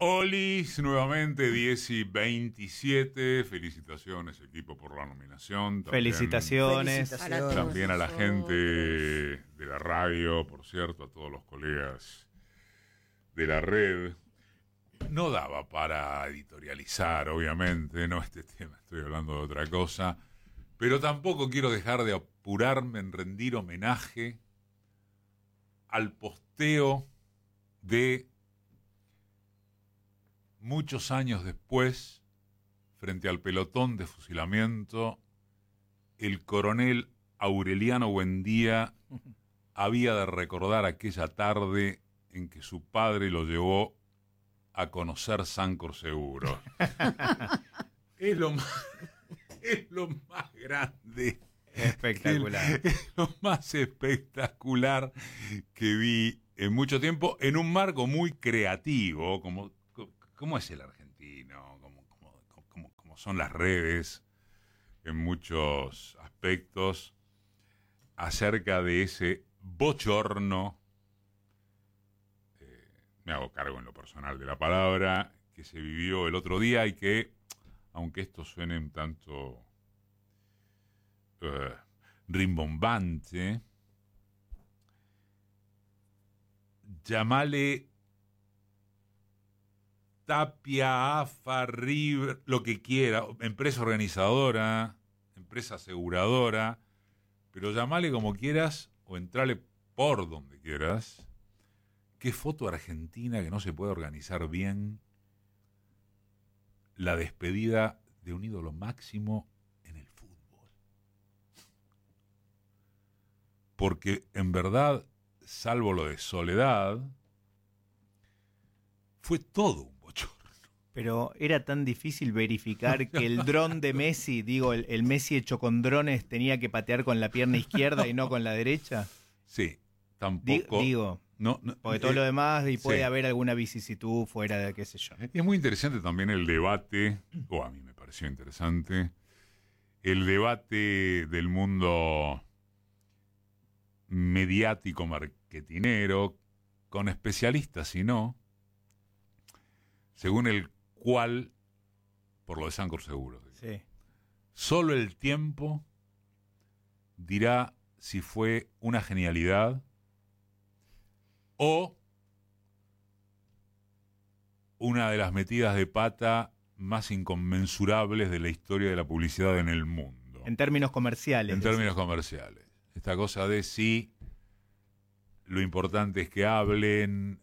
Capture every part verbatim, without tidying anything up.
Olis, nuevamente diez y veintisiete. Felicitaciones, equipo, por la nominación. También, Felicitaciones. Felicitaciones. También a la gente de la radio, por cierto, a todos los colegas de la red. No daba para editorializar, obviamente, no este tema, estoy hablando de otra cosa, pero tampoco quiero dejar de apurarme en rendir homenaje al posteo de muchos años después, frente al pelotón de fusilamiento, el coronel Aureliano Buendía había de recordar aquella tarde en que su padre lo llevó a conocer Sancor Seguros. es, lo más, es lo más grande. Espectacular. Es lo más espectacular que vi en mucho tiempo, en un marco muy creativo, como, como es el argentino, como, como, como, como son las redes en muchos aspectos, acerca de ese bochorno. Me hago cargo en lo personal de la palabra, que se vivió el otro día y que, aunque esto suene un tanto uh, rimbombante, llamale Tapia, AFA, River, lo que quiera, empresa organizadora, empresa aseguradora, pero llamale como quieras o entrale por donde quieras. Qué foto argentina que no se puede organizar bien la despedida de un ídolo máximo en el fútbol. Porque en verdad, salvo lo de Soledad, fue todo un bochorno. Pero era tan difícil verificar que el dron de Messi, digo, el, el Messi hecho con drones, tenía que patear con la pierna izquierda y no con la derecha. Sí, tampoco. Di, digo, no, no, porque todo eh, lo demás y puede sí. haber alguna vicisitud fuera de qué sé yo. Y es muy interesante también el debate, o a mí me pareció interesante, el debate del mundo mediático marketinero, con especialistas y no, según el cual, por lo de Sancor Seguros, Sí. solo el tiempo dirá si fue una genialidad o una de las metidas de pata más inconmensurables de la historia de la publicidad en el mundo. En términos comerciales. En términos comerciales. Esta cosa de si lo importante es que hablen,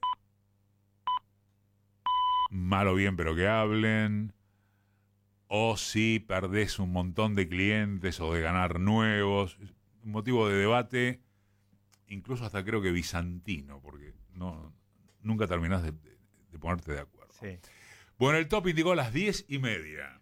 mal o bien, pero que hablen, o si perdés un montón de clientes o de ganar nuevos. Un motivo de debate, incluso hasta creo que bizantino, porque no nunca terminás de, de, de ponerte de acuerdo. Sí. Bueno, el top indicó las diez y media.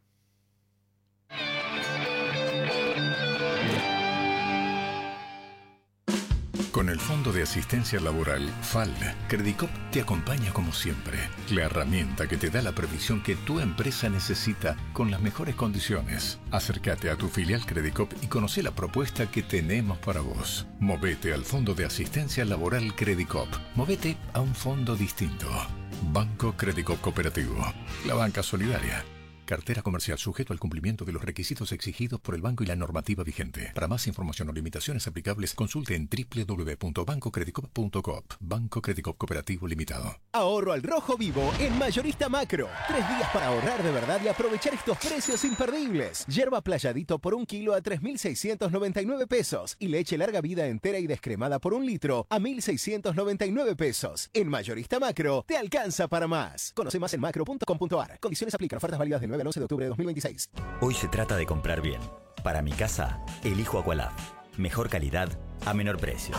Con el Fondo de Asistencia Laboral, F A L, Credicop te acompaña como siempre. La herramienta que te da la previsión que tu empresa necesita con las mejores condiciones. Acércate a tu filial Credicop y conoce la propuesta que tenemos para vos. Movete al Fondo de Asistencia Laboral Credicop. Movete a un fondo distinto. Banco Credicop Cooperativo. La banca solidaria. Cartera comercial sujeto al cumplimiento de los requisitos exigidos por el banco y la normativa vigente. Para más información o limitaciones aplicables, consulte en doble u doble u doble u punto banco credicop punto com. Banco Credicop Cooperativo Limitado. Ahorro al rojo vivo en Mayorista Macro. Tres días para ahorrar de verdad y aprovechar estos precios imperdibles. Yerba Playadito por un kilo a tres mil seiscientos noventa y nueve pesos. Y leche larga vida entera y descremada por un litro a mil seiscientos noventa y nueve pesos. En Mayorista Macro, te alcanza para más. Conoce más en macro punto com punto ar. Condiciones aplican. Ofertas válidas del nueve al once de octubre de dos mil veintiséis. Hoy se trata de comprar bien. Para mi casa, elijo Aqualab. Mejor calidad a menor precio.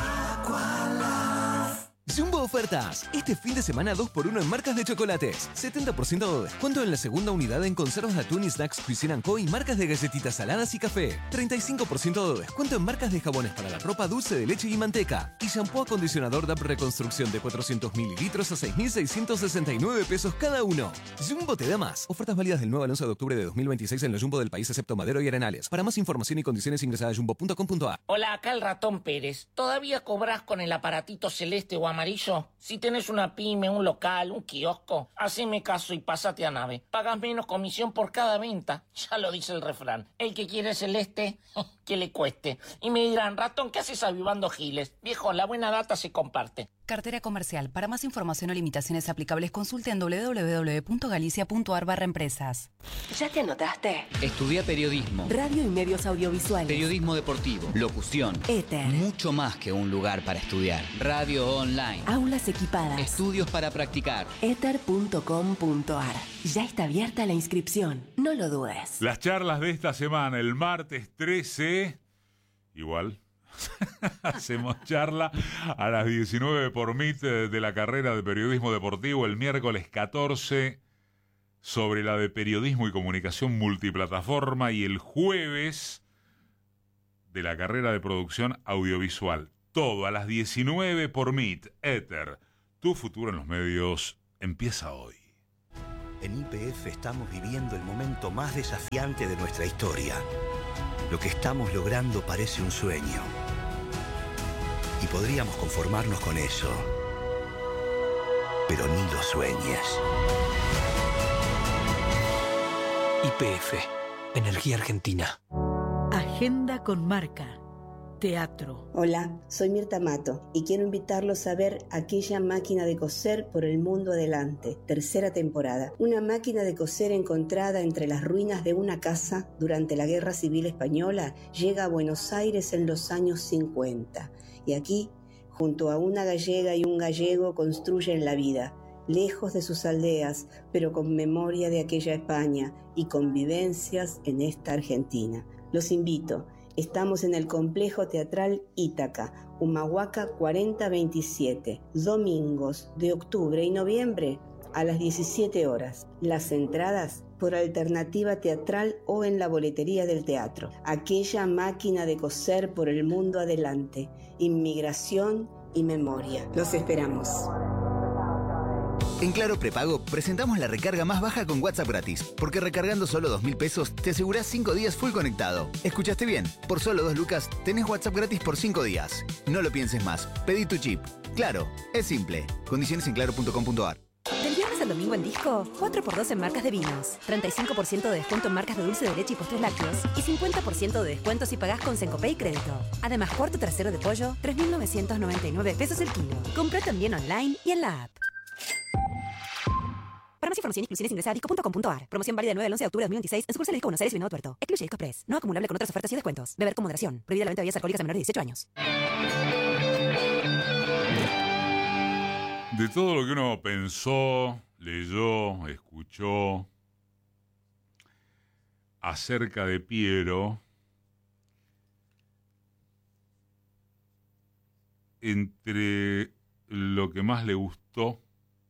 Jumbo Ofertas. Este fin de semana dos por uno en marcas de chocolates. setenta por ciento de descuento en la segunda unidad en conservas de atún y snacks Cuisine and Co. y marcas de galletitas saladas y café. treinta y cinco por ciento de descuento en marcas de jabones para la ropa, dulce de leche y manteca. Y shampoo acondicionador D A P Reconstrucción de cuatrocientos mililitros a seis mil seiscientos sesenta y nueve pesos cada uno. Jumbo te da más. Ofertas válidas del nueve al once de octubre de dos mil veintiséis en los Jumbo del país excepto Madero y Arenales. Para más información y condiciones ingresa a jumbo punto com punto ar. Hola, acá el ratón Pérez. ¿Todavía cobras con el aparatito celeste o amarillo Amarillo, si tenés una pyme, un local, un kiosco, haceme caso y pásate a Nave. Pagas menos comisión por cada venta. Ya lo dice el refrán. El que quiere celeste, que le cueste. Y me dirán, ratón, ¿qué haces avivando giles? Viejo, la buena data se comparte. Cartera comercial. Para más información o limitaciones aplicables, consulte en doble u doble u doble u punto galicia punto ar barra empresas. ¿Ya te anotaste? Estudia periodismo. Radio y medios audiovisuales. Periodismo deportivo. Locución. Éter. Mucho más que un lugar para estudiar. Radio online. Aulas equipadas. Estudios para practicar. éter punto com punto ar. Ya está abierta la inscripción. No lo dudes. Las charlas de esta semana, el martes trece, igual. Hacemos charla a las diecinueve por M I T de la carrera de periodismo deportivo, el miércoles catorce sobre la de periodismo y comunicación multiplataforma, y el jueves de la carrera de producción audiovisual. Todo a las diecinueve por M I T. Éter, tu futuro en los medios empieza hoy. En Y P F estamos viviendo el momento más desafiante de nuestra historia. Lo que estamos logrando parece un sueño. Y podríamos conformarnos con eso. Pero ni lo sueñes. Y P F, Energía Argentina. Agenda con marca. Teatro. Hola, soy Mirta Mato y quiero invitarlos a ver Aquella máquina de coser por el mundo adelante, tercera temporada. Una máquina de coser encontrada entre las ruinas de una casa durante la Guerra Civil Española llega a Buenos Aires en los años cincuenta. Y aquí, junto a una gallega y un gallego, construyen la vida, lejos de sus aldeas, pero con memoria de aquella España y con vivencias en esta Argentina. Los invito. Estamos en el Complejo Teatral Ítaca, Humahuaca cuarenta veintisiete, domingos de octubre y noviembre a las diecisiete horas. Las entradas por Alternativa Teatral o en la boletería del teatro. Aquella máquina de coser por el mundo adelante, inmigración y memoria. Los esperamos. En Claro Prepago presentamos la recarga más baja con WhatsApp gratis, porque recargando solo dos mil pesos te asegurás cinco días full conectado. ¿Escuchaste bien? Por solo dos lucas tenés WhatsApp gratis por cinco días. No lo pienses más. Pedí tu chip. Claro, es simple. Condiciones en claro punto com punto ar. Del viernes al domingo en Disco, cuatro por dos en marcas de vinos, treinta y cinco por ciento de descuento en marcas de dulce de leche y postres lácteos y cincuenta por ciento de descuento si pagás con Sencopay y crédito. Además, cuarto trasero de pollo, tres mil novecientos noventa y nueve pesos el kilo. Comprá también online y en la app. Para más información, inclusiones ingresa a disco punto com punto ar. Promoción válida del nueve al once de octubre de dos mil veintiséis en sucursales Disco Buenos Aires y Venado Tuerto. Excluye Disco Express. No acumulable con otras ofertas y descuentos. Beber con moderación. Prohibida la venta de bebidas alcohólicas a menores de dieciocho años. De todo lo que uno pensó, leyó, escuchó acerca de Piero, entre lo que más le gustó,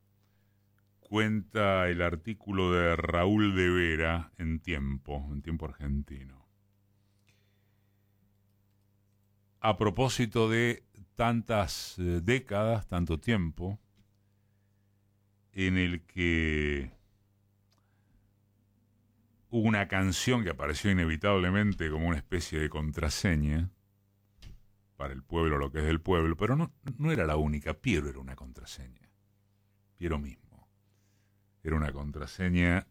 cuenta el artículo de Raúl de Vera en Tiempo, en Tiempo Argentino. A propósito de tantas eh, décadas, tanto tiempo, en el que hubo una canción que apareció inevitablemente como una especie de contraseña para el pueblo, lo que es del pueblo, pero no, no era la única. Piero era una contraseña. Piero mismo. Era una contraseña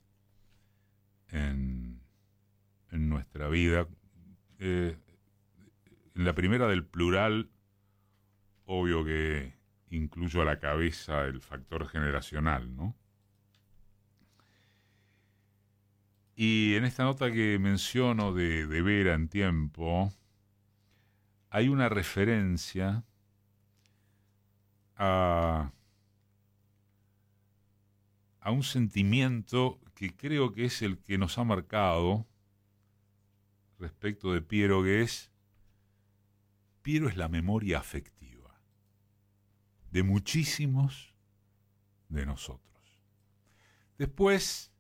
en, en nuestra vida. Eh, en la primera del plural, obvio que incluyo a la cabeza el factor generacional, ¿no? Y en esta nota que menciono de, de Vera en Tiempo, hay una referencia a... a un sentimiento que creo que es el que nos ha marcado respecto de Piero, que es Piero es la memoria afectiva de muchísimos de nosotros. Después,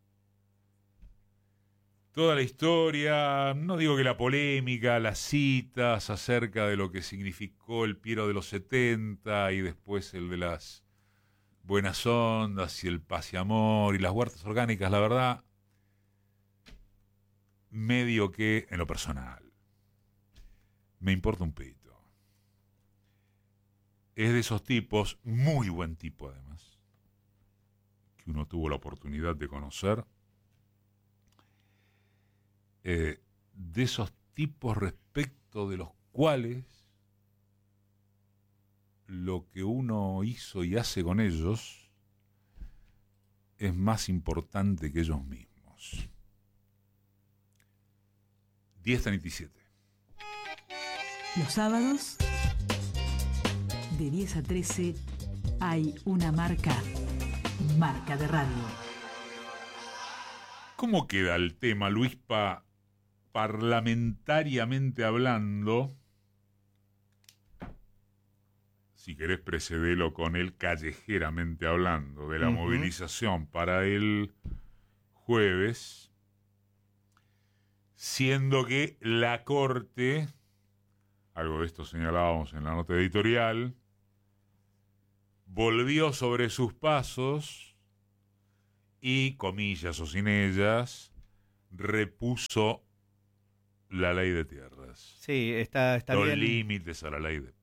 toda la historia, no digo que la polémica, las citas acerca de lo que significó el Piero de los setenta y después el de las buenas ondas y el paz y amor y las huertas orgánicas, la verdad, medio que en lo personal me importa un pito. es de esos tipos, muy buen tipo además, que uno tuvo la oportunidad de conocer, eh, de esos tipos respecto de los cuales lo que uno hizo y hace con ellos es más importante que ellos mismos. diez treinta y siete. Los sábados, de diez a trece, hay una marca, marca de radio. ¿Cómo queda el tema, Luispa, parlamentariamente hablando? Si querés precedelo con el callejeramente hablando, de la uh-huh. movilización para el jueves, siendo que la Corte, algo de esto señalábamos en la nota editorial, volvió sobre sus pasos y, comillas o sin ellas, repuso la ley de tierras. Sí, está, está Los bien. Los límites a la ley de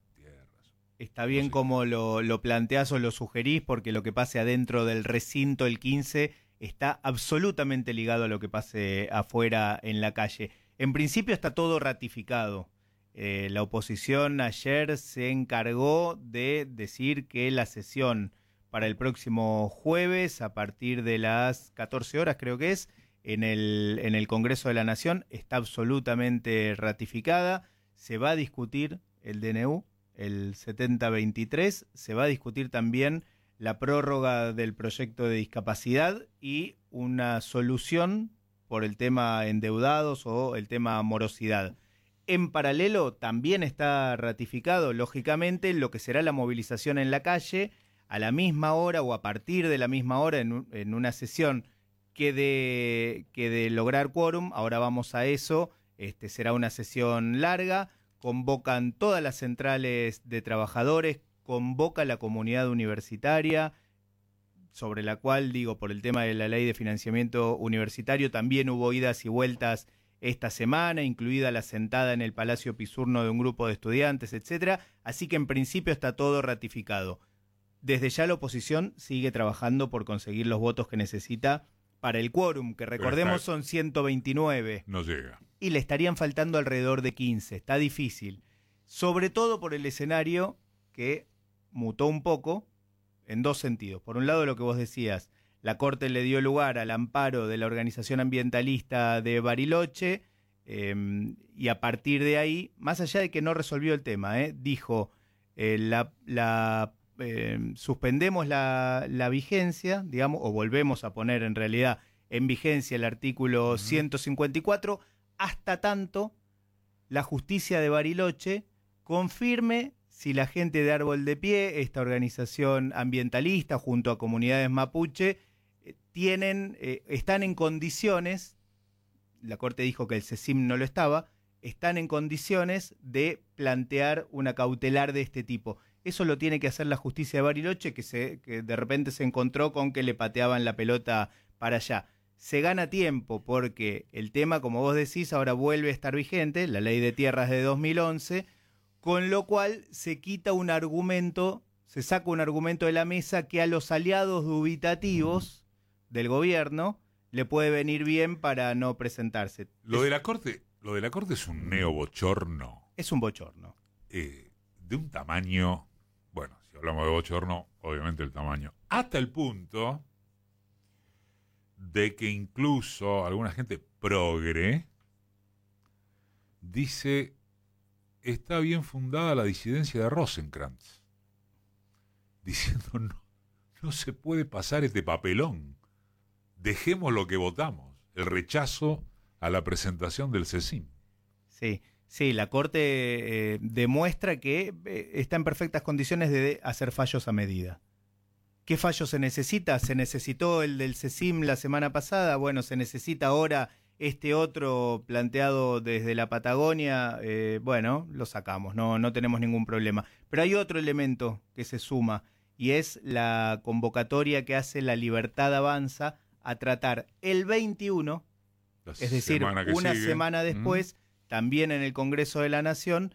Está bien como lo, lo planteás o lo sugerís, porque lo que pase adentro del recinto el quince está absolutamente ligado a lo que pase afuera en la calle. En principio está todo ratificado. Eh, la oposición ayer se encargó de decir que la sesión para el próximo jueves, a partir de las catorce horas creo que es, en el, en el Congreso de la Nación, está absolutamente ratificada. Se va a discutir el D N U. El setenta veintitrés, se va a discutir también la prórroga del proyecto de discapacidad y una solución por el tema endeudados o el tema morosidad. En paralelo también está ratificado, lógicamente, lo que será la movilización en la calle a la misma hora o a partir de la misma hora en, un, en una sesión que de, que de lograr quórum. Ahora vamos a eso, este, será una sesión larga. Convocan todas las centrales de trabajadores, convoca la comunidad universitaria, sobre la cual, digo, por el tema de la ley de financiamiento universitario, también hubo idas y vueltas esta semana, incluida la sentada en el Palacio Pisurno de un grupo de estudiantes, etcétera. Así que en principio está todo ratificado. Desde ya la oposición sigue trabajando por conseguir los votos que necesita para el quórum, que recordemos son ciento veintinueve. No llega. Y le estarían faltando alrededor de quince. Está difícil. Sobre todo por el escenario que mutó un poco en dos sentidos. Por un lado, lo que vos decías, la Corte le dio lugar al amparo de la organización ambientalista de Bariloche eh, y a partir de ahí, más allá de que no resolvió el tema, eh, dijo, eh, la, la, eh, suspendemos la, la vigencia, digamos, o volvemos a poner en realidad en vigencia el artículo uh-huh. ciento cincuenta y cuatro, hasta tanto la justicia de Bariloche confirme si la gente de Árbol de Pie, esta organización ambientalista junto a comunidades mapuche, tienen, eh, están en condiciones, la Corte dijo que el CECIM no lo estaba, están en condiciones de plantear una cautelar de este tipo. Eso lo tiene que hacer la justicia de Bariloche, que, se, que de repente se encontró con que le pateaban la pelota para allá. Se gana tiempo porque el tema, como vos decís, ahora vuelve a estar vigente, la ley de tierras de dos mil once, con lo cual se quita un argumento, se saca un argumento de la mesa que a los aliados dubitativos del gobierno le puede venir bien para no presentarse. Lo de la Corte, lo de la Corte es un neobochorno. Es un bochorno. Eh, de un tamaño, bueno, si hablamos de bochorno, obviamente el tamaño, hasta el punto de que incluso alguna gente progre dice está bien fundada la disidencia de Rosenkrantz, diciendo no, no se puede pasar este papelón, dejemos lo que votamos, el rechazo a la presentación del CECIM. Sí, sí, la Corte eh, demuestra que eh, está en perfectas condiciones de hacer fallos a medida. ¿Qué fallo se necesita? ¿Se necesitó el del CECIM la semana pasada? Bueno, se necesita ahora este otro planteado desde la Patagonia. Eh, bueno, lo sacamos, no, no tenemos ningún problema. Pero hay otro elemento que se suma y es la convocatoria que hace la Libertad Avanza a tratar el veintiuno, la es decir, una sigue. semana después, mm. también en el Congreso de la Nación,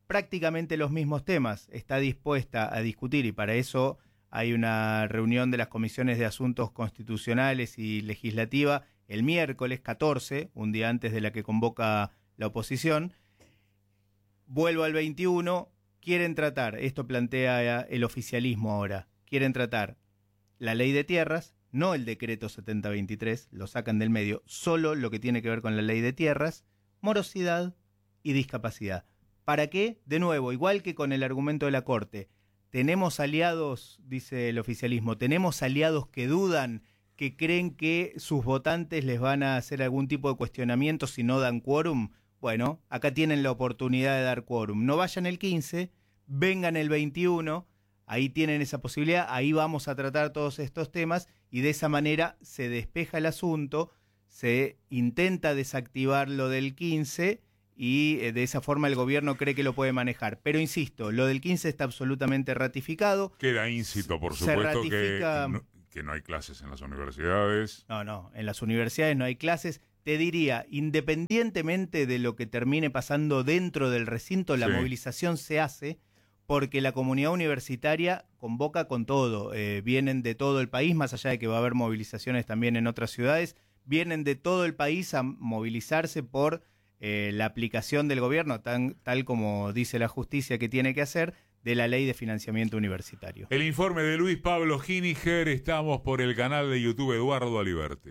prácticamente los mismos temas. Está dispuesta a discutir y para eso hay una reunión de las comisiones de asuntos constitucionales y legislativa el miércoles catorce, un día antes de la que convoca la oposición. Vuelvo al veintiuno, quieren tratar, esto plantea el oficialismo ahora, quieren tratar la ley de tierras, no el decreto setenta veintitrés, lo sacan del medio, solo lo que tiene que ver con la ley de tierras, morosidad y discapacidad. ¿Para qué? De nuevo, igual que con el argumento de la Corte, tenemos aliados, dice el oficialismo, tenemos aliados que dudan, que creen que sus votantes les van a hacer algún tipo de cuestionamiento si no dan quórum. Bueno, acá tienen la oportunidad de dar quórum. No vayan el quince, vengan el veintiuno, ahí tienen esa posibilidad, ahí vamos a tratar todos estos temas y de esa manera se despeja el asunto, se intenta desactivar lo del quince y de esa forma el gobierno cree que lo puede manejar. Pero insisto, lo del quince está absolutamente ratificado. Queda íncito, por supuesto, ratifica... que, no, que no hay clases en las universidades. No, no, en las universidades no hay clases. Te diría, independientemente de lo que termine pasando dentro del recinto, la sí. movilización se hace porque la comunidad universitaria convoca con todo. Eh, vienen de todo el país, más allá de que va a haber movilizaciones también en otras ciudades, vienen de todo el país a movilizarse por eh, la aplicación del gobierno, tan, tal como dice la justicia que tiene que hacer, de la ley de financiamiento universitario. El informe de Luis Pablo Giniger, estamos por el canal de YouTube Eduardo Aliberti.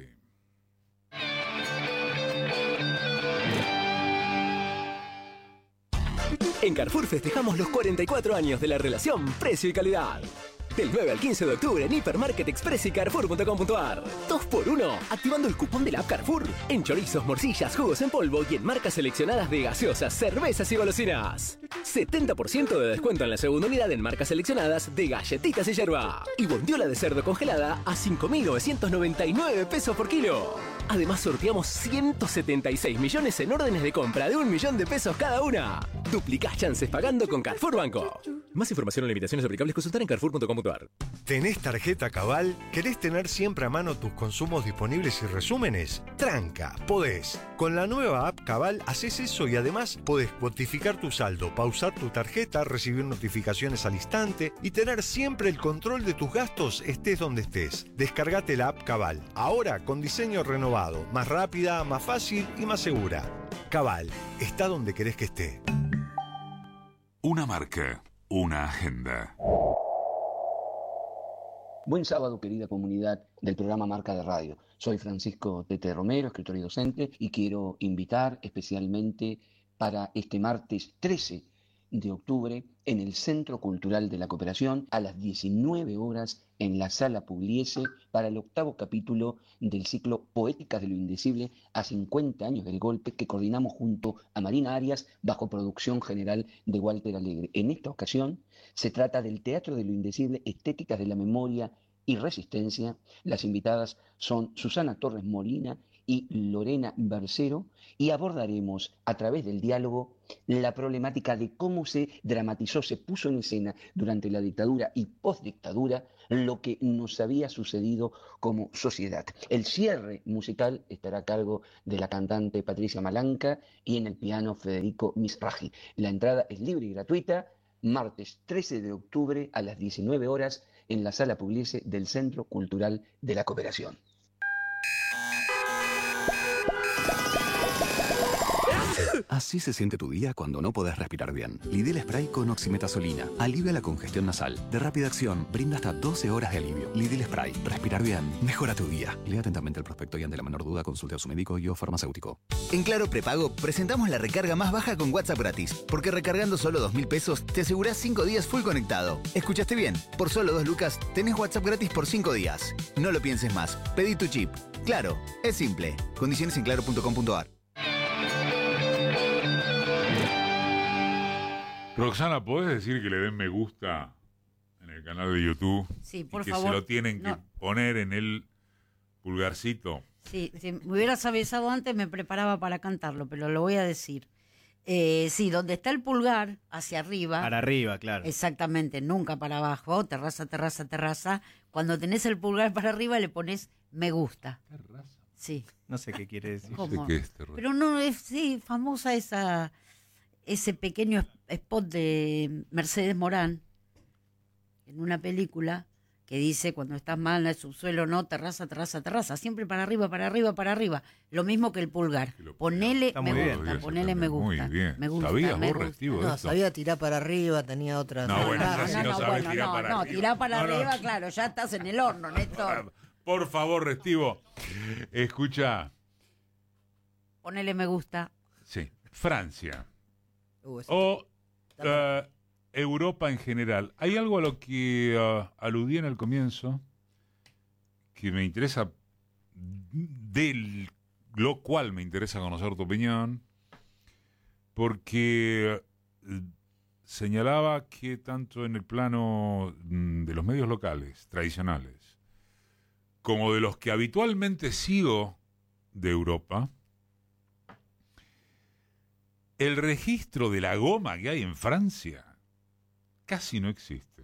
En Carrefour festejamos los cuarenta y cuatro años de la relación precio y calidad. Del nueve al quince de octubre en Hipermarket Express y Carrefour punto com punto ar. dos por uno, activando el cupón de la app Carrefour. En chorizos, morcillas, jugos en polvo y en marcas seleccionadas de gaseosas, cervezas y golosinas. setenta por ciento de descuento en la segunda unidad en marcas seleccionadas de galletitas y yerba. Y bondiola de cerdo congelada a cinco mil novecientos noventa y nueve pesos por kilo. Además sorteamos ciento setenta y seis millones en órdenes de compra de un millón de pesos cada una. Duplicás chances pagando con Carrefour Banco. Más información o limitaciones aplicables consultar en Carrefour punto com punto ar. ¿Tenés tarjeta Cabal? ¿Querés tener siempre a mano tus consumos disponibles y resúmenes? Tranca, podés. Con la nueva app Cabal haces eso y además podés cuantificar tu saldo, pausar tu tarjeta, recibir notificaciones al instante y tener siempre el control de tus gastos estés donde estés. Descargate la app Cabal, ahora con diseño renovado, más rápida, más fácil y más segura. Cabal, está donde querés que esté. Una marca, una agenda. Buen sábado, querida comunidad del programa Marca de Radio. Soy Francisco Tete Romero, escritor y docente, y quiero invitar especialmente para este martes trece de octubre en el Centro Cultural de la Cooperación a las diecinueve horas en la Sala Pugliese para el octavo capítulo del ciclo Poéticas de lo Indecible a cincuenta años del golpe que coordinamos junto a Marina Arias bajo producción general de Walter Alegre. En esta ocasión se trata del Teatro de lo Indecible, Estéticas de la Memoria y Resistencia. Las invitadas son Susana Torres Molina y Lorena Bercero, y abordaremos a través del diálogo la problemática de cómo se dramatizó, se puso en escena durante la dictadura y postdictadura lo que nos había sucedido como sociedad. El cierre musical estará a cargo de la cantante Patricia Malanca y en el piano Federico Misraji. La entrada es libre y gratuita, martes trece de octubre a las diecinueve horas en la Sala Pugliese del Centro Cultural de la Cooperación. Así se siente tu día cuando no podés respirar bien. Lidl Spray con oximetazolina. Alivia la congestión nasal. De rápida acción, brinda hasta doce horas de alivio. Lidl Spray. Respirar bien. Mejora tu día. Lea atentamente el prospecto y ante la menor duda consulte a su médico y o farmacéutico. En Claro Prepago presentamos la recarga más baja con WhatsApp gratis. Porque recargando solo dos mil pesos te asegurás cinco días full conectado. ¿Escuchaste bien? Por solo dos lucas tenés WhatsApp gratis por cinco días. No lo pienses más. Pedí tu chip. Claro, es simple. Condiciones en claro punto com punto ar. Roxana, ¿podés decir que le den me gusta en el canal de YouTube? Sí, por y que favor. se lo tienen que no. poner en el pulgarcito. Sí, si me hubieras avisado antes me preparaba para cantarlo, pero lo voy a decir. Eh, sí, donde está el pulgar, hacia arriba. Para arriba, claro. Exactamente, nunca para abajo, terraza, terraza, terraza. Cuando tenés el pulgar para arriba le pones me gusta. ¿Terraza? Sí. No sé qué quiere decir. ¿Cómo? No sé qué es terraza. Pero no, es sí, famosa esa... ese pequeño spot de Mercedes Morán en una película que dice cuando estás mal en el subsuelo, no, terraza, terraza, terraza, siempre para arriba, para arriba, para arriba. Lo mismo que el pulgar. Ponele me gusta, ponele me gusta. Muy bien. Me gusta, ¿Sabías me vos, gusta. Restivo, de No, esto? sabía tirar para arriba, tenía otra... No, bueno, No, ya si no, no no, sabés bueno, tirar no, para no, arriba. tirá para No, no. arriba, claro, ya estás en el horno, Néstor. Por favor, Restivo, escucha. Ponele me gusta. Sí, Francia. Uh, ese O está- eh, Europa en general. Hay algo a lo que eh, aludí en el comienzo que me interesa, de lo cual me interesa conocer tu opinión, porque eh, señalaba que tanto en el plano mm, de los medios locales, tradicionales, como de los que habitualmente sigo de Europa, el registro de la goma que hay en Francia casi no existe.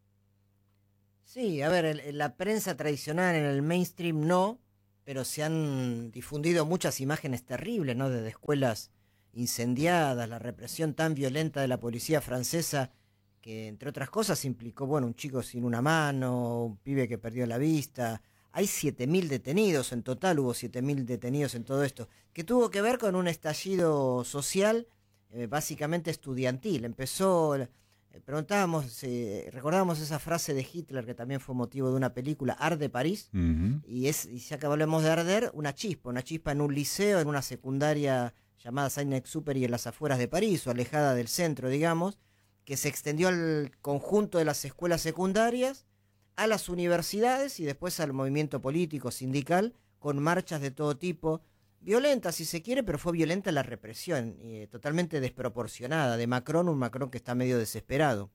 Sí, a ver, en, en la prensa tradicional, en el mainstream no, pero se han difundido muchas imágenes terribles, ¿no? Desde escuelas incendiadas, la represión tan violenta de la policía francesa, que entre otras cosas implicó, bueno, un chico sin una mano, un pibe que perdió la vista. Hay siete mil detenidos en total, hubo siete mil detenidos en todo esto, que tuvo que ver con un estallido social, eh, básicamente estudiantil. Empezó... Eh, preguntábamos, eh, recordábamos esa frase de Hitler que también fue motivo de una película, Arde París, Uh-huh. y, es, y ya que hablamos de arder, una chispa, una chispa en un liceo, en una secundaria llamada Saint-Exupéry en las afueras de París, o alejada del centro, digamos, que se extendió al conjunto de las escuelas secundarias, a las universidades y después al movimiento político, sindical, con marchas de todo tipo, violenta si se quiere, pero fue violenta la represión, eh, totalmente desproporcionada, de Macron, un Macron que está medio desesperado.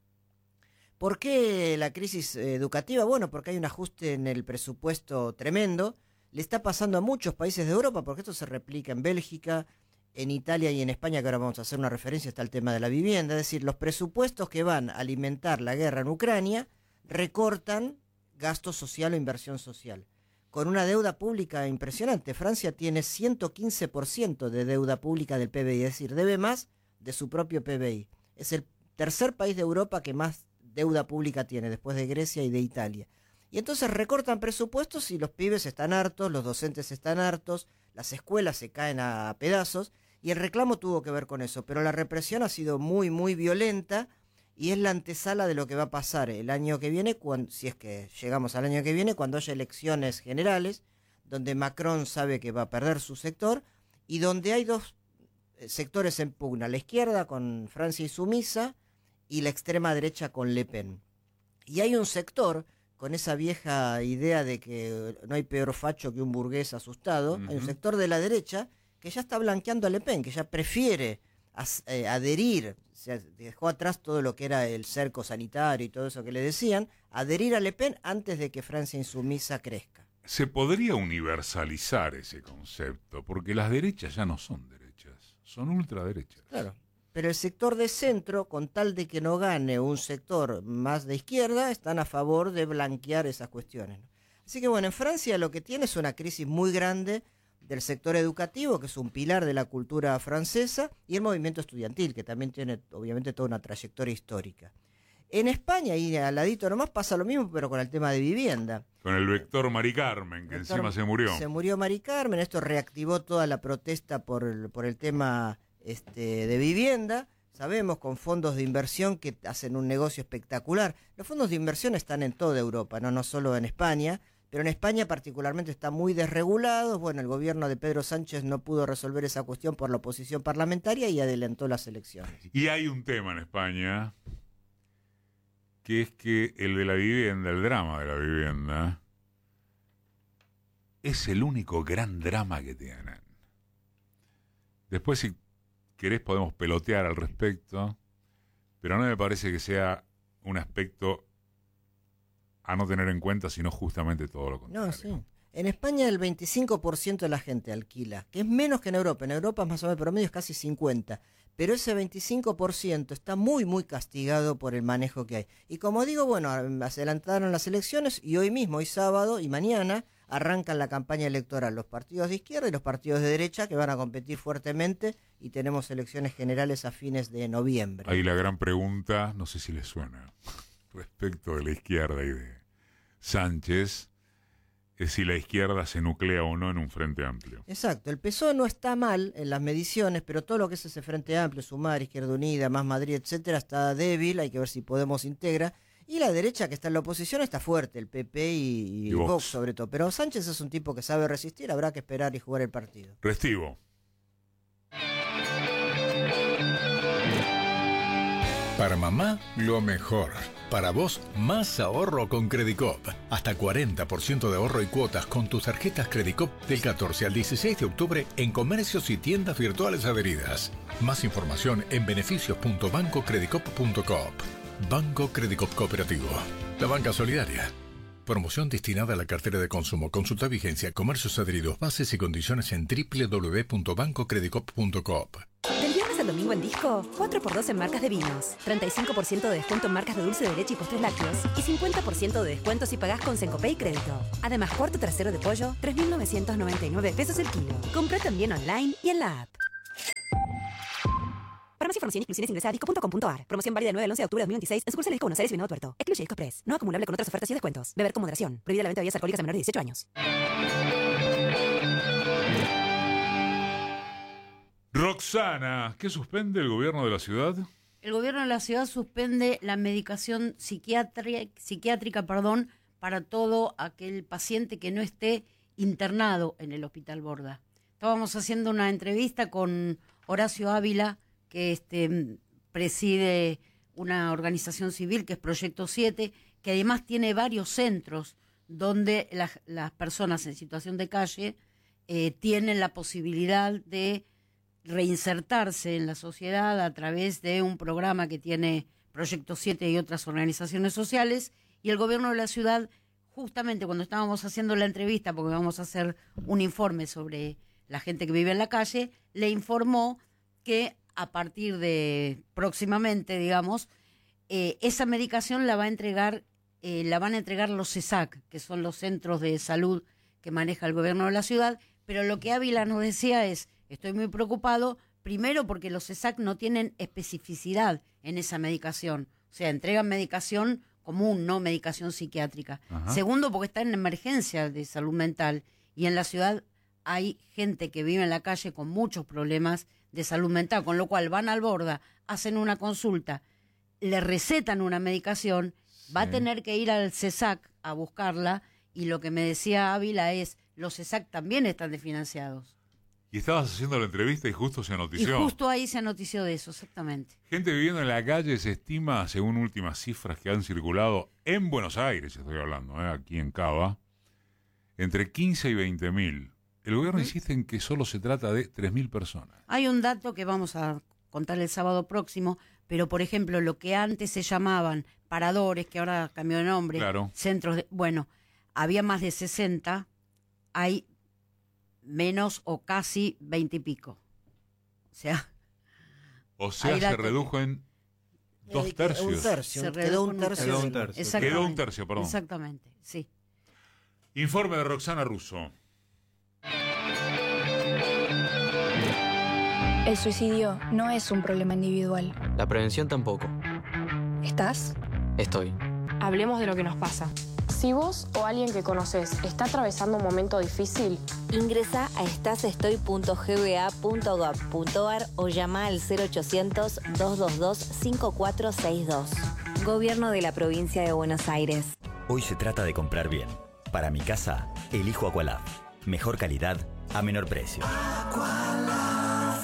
¿Por qué la crisis eh, educativa? Bueno, porque hay un ajuste en el presupuesto tremendo, le está pasando a muchos países de Europa, porque esto se replica en Bélgica, en Italia y en España, que ahora vamos a hacer una referencia, está el tema de la vivienda, es decir, los presupuestos que van a alimentar la guerra en Ucrania recortan gasto social o inversión social, con una deuda pública impresionante. Francia tiene ciento quince por ciento de deuda pública del P B I, es decir, debe más de su propio P B I. Es el tercer país de Europa que más deuda pública tiene, después de Grecia y de Italia. Y entonces recortan presupuestos y los pibes están hartos, los docentes están hartos, las escuelas se caen a pedazos, y el reclamo tuvo que ver con eso. Pero la represión ha sido muy, muy violenta, y es la antesala de lo que va a pasar el año que viene, cuando, si es que llegamos al año que viene, cuando haya elecciones generales, donde Macron sabe que va a perder su sector, y donde hay dos sectores en pugna, la izquierda con Francia Insumisa y la extrema derecha con Le Pen. Y hay un sector con esa vieja idea de que no hay peor facho que un burgués asustado, uh-huh. Hay un sector de la derecha que ya está blanqueando a Le Pen, que ya prefiere as, eh, adherir, o sea, dejó atrás todo lo que era el cerco sanitario y todo eso que le decían, adherir a Le Pen antes de que Francia Insumisa crezca. Se podría universalizar ese concepto, porque las derechas ya no son derechas, son ultraderechas. Claro. Pero el sector de centro, con tal de que no gane un sector más de izquierda, están a favor de blanquear esas cuestiones, ¿no? Así que bueno, en Francia lo que tiene es una crisis muy grande del sector educativo, que es un pilar de la cultura francesa, y el movimiento estudiantil, que también tiene obviamente toda una trayectoria histórica. En España, y al ladito nomás, pasa lo mismo, pero con el tema de vivienda. Con el vector Mari Carmen, que Vector, encima se murió. Se murió Mari Carmen, esto reactivó toda la protesta por el, por el tema este, de vivienda. Sabemos, con fondos de inversión que hacen un negocio espectacular. Los fondos de inversión están en toda Europa, no, no solo en España, pero en España particularmente está muy desregulado. Bueno, el gobierno de Pedro Sánchez no pudo resolver esa cuestión por la oposición parlamentaria y adelantó las elecciones. Y hay un tema en España, que es que el de la vivienda, el drama de la vivienda, es el único gran drama que tienen. Después, si querés, podemos pelotear al respecto, pero no me parece que sea un aspecto a no tener en cuenta, sino justamente todo lo contrario. No, sí. En España el veinticinco por ciento de la gente alquila, que es menos que en Europa. En Europa más o menos el promedio es casi cincuenta por ciento. Pero ese veinticinco por ciento está muy, muy castigado por el manejo que hay. Y como digo, bueno, se adelantaron las elecciones y hoy mismo, hoy sábado y mañana, arrancan la campaña electoral los partidos de izquierda y los partidos de derecha que van a competir fuertemente y tenemos elecciones generales a fines de noviembre. Ahí la gran pregunta, no sé si les suena, respecto de la izquierda y de Sánchez, es si la izquierda se nuclea o no en un frente amplio. Exacto, el P S O E no está mal en las mediciones, pero todo lo que es ese frente amplio, Sumar, Izquierda Unida, Más Madrid, etcétera, está débil, hay que ver si Podemos integra. Y la derecha que está en la oposición está fuerte, el P P y, y, y Vox. Vox sobre todo. Pero Sánchez es un tipo que sabe resistir, habrá que esperar y jugar el partido. Restivo. Para mamá, lo mejor. Para vos, más ahorro con Credicop. Hasta cuarenta por ciento de ahorro y cuotas con tus tarjetas Credicop del catorce al dieciséis de octubre en comercios y tiendas virtuales adheridas. Más información en beneficios punto banco credicop punto coop. Banco Credicop Cooperativo. La banca solidaria. Promoción destinada a la cartera de consumo. Consulta vigencia, comercios adheridos, bases y condiciones en doble u doble u doble u punto banco credicop punto coop. Del viernes al domingo en Disco, cuatro por dos en marcas de vinos, treinta y cinco por ciento de descuento en marcas de dulce de leche y postres lácteos y cincuenta por ciento de descuento si pagás con Sencopay Crédito. Además, cuarto trasero de pollo, tres mil novecientos noventa y nueve pesos el kilo. Comprá también online y en la app. Para más información e inclusiones ingresa a disco punto com punto ar. Promoción válida del nueve al once de octubre de dos mil veintiséis en sucursales Disco Buenos Aires y Venado Tuerto. Excluye Disco Express. No acumulable con otras ofertas y descuentos. Beber con moderación. Prohibida la venta de bebidas alcohólicas a menores de dieciocho años. Roxana, ¿qué suspende el gobierno de la ciudad? El gobierno de la ciudad suspende la medicación psiquiátrica, psiquiátrica perdón, para todo aquel paciente que no esté internado en el Hospital Borda. Estábamos haciendo una entrevista con Horacio Ávila, que este, preside una organización civil que es Proyecto siete, que además tiene varios centros donde las, las personas en situación de calle eh, tienen la posibilidad de reinsertarse en la sociedad a través de un programa que tiene Proyecto siete y otras organizaciones sociales, y el gobierno de la ciudad, justamente cuando estábamos haciendo la entrevista, porque vamos a hacer un informe sobre la gente que vive en la calle, le informó que a partir de próximamente, digamos, eh, esa medicación la va a entregar, eh, la van a entregar los CESAC, que son los centros de salud que maneja el gobierno de la ciudad, pero lo que Ávila nos decía es, estoy muy preocupado, primero porque los CESAC no tienen especificidad en esa medicación, o sea, entregan medicación común, no medicación psiquiátrica. Ajá. Segundo, porque está en emergencia de salud mental y en la ciudad hay gente que vive en la calle con muchos problemas de salud mental, con lo cual van al Borda, hacen una consulta, le recetan una medicación, sí. Va a tener que ir al CESAC a buscarla, y lo que me decía Ávila es, los CESAC también están desfinanciados. Y estabas haciendo la entrevista y justo se notició. Y justo ahí se notició de eso, exactamente. Gente viviendo en la calle se estima, según últimas cifras que han circulado en Buenos Aires, estoy hablando, ¿eh? Aquí en Cava, entre quince y veinte mil. El gobierno ¿Mm? insiste en que solo se trata de tres mil personas. Hay un dato que vamos a contar el sábado próximo, pero por ejemplo, lo que antes se llamaban paradores, que ahora cambió de nombre, claro. Centros de... Bueno, había más de sesenta, hay menos o casi veinte y pico. O sea... O sea, se redujo en dos tercios. Un tercio. Se quedó un tercio. Quedó un tercio. Quedó un tercio, perdón. Exactamente, sí. Informe de Roxana Russo. El suicidio no es un problema individual. La prevención tampoco. ¿Estás? Estoy. Hablemos de lo que nos pasa. Si vos o alguien que conoces está atravesando un momento difícil, ingresa a estasestoy punto g b a punto gov punto ar o llama al cero ochocientos, dos dos dos, cinco cuatro seis dos. Gobierno de la Provincia de Buenos Aires. Hoy se trata de comprar bien. Para mi casa, elijo Aqualab. Mejor calidad a menor precio. Aqualab.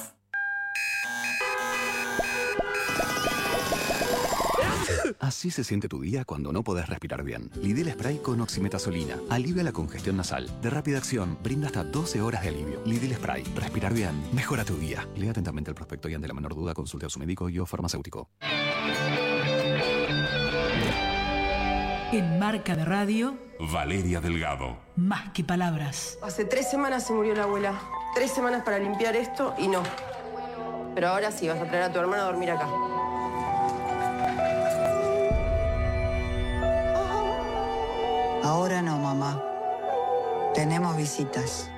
Así se siente tu día cuando no podés respirar bien. Lidl Spray con oximetazolina. Alivia la congestión nasal. De rápida acción, brinda hasta doce horas de alivio. Lidl Spray. Respirar bien. Mejora tu día. Lea atentamente el prospecto y ante la menor duda consulte a su médico y o farmacéutico. En Marca de Radio, Valeria Delgado. Más que palabras. Hace tres semanas se murió la abuela. Tres semanas para limpiar esto y no. Pero ahora sí, vas a traer a tu hermana a dormir acá. Ahora no, mamá. Tenemos visitas.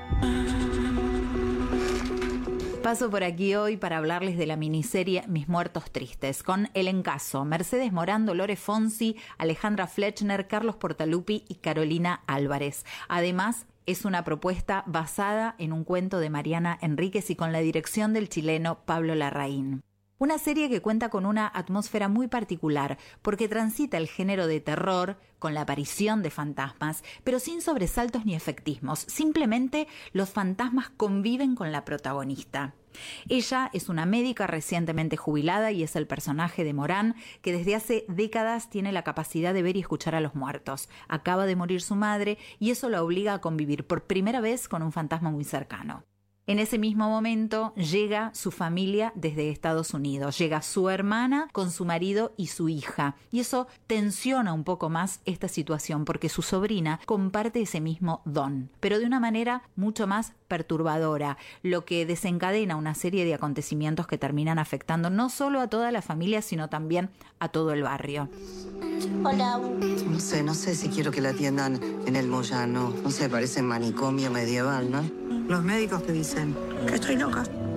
Paso por aquí hoy para hablarles de la miniserie Mis Muertos Tristes, con elencazo: Mercedes Morán, Dolores Fonsi, Alejandra Flechner, Carlos Portaluppi y Carolina Álvarez. Además, es una propuesta basada en un cuento de Mariana Enríquez y con la dirección del chileno Pablo Larraín. Una serie que cuenta con una atmósfera muy particular, porque transita el género de terror con la aparición de fantasmas, pero sin sobresaltos ni efectismos. Simplemente los fantasmas conviven con la protagonista. Ella es una médica recientemente jubilada y es el personaje de Morán, que desde hace décadas tiene la capacidad de ver y escuchar a los muertos. Acaba de morir su madre y eso la obliga a convivir por primera vez con un fantasma muy cercano. En ese mismo momento llega su familia desde Estados Unidos, llega su hermana con su marido y su hija, y eso tensiona un poco más esta situación porque su sobrina comparte ese mismo don, pero de una manera mucho más perturbadora, lo que desencadena una serie de acontecimientos que terminan afectando no solo a toda la familia, sino también a todo el barrio. Hola. No sé, no sé si quiero que la atiendan en el Moyano. No sé, parece manicomio medieval, ¿no? Los médicos te dicen que estoy loca.